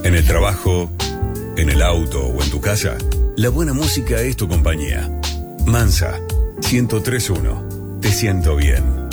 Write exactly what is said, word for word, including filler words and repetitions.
En el trabajo, en el auto o en tu casa, la buena música es tu compañía. Mansa, ciento tres punto uno. Te siento bien.